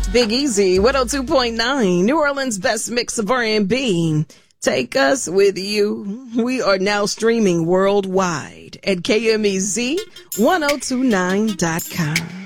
Big Easy, 102.9, New Orleans' best mix of R&B. Take us with you. We are now streaming worldwide at KMEZ1029.com.